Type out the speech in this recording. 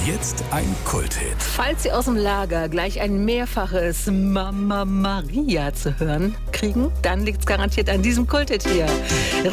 jetzt ein Kulthit. Falls Sie aus dem Lager gleich ein mehrfaches Mama Maria zu hören kriegen, dann liegt es garantiert an diesem Kulthit hier.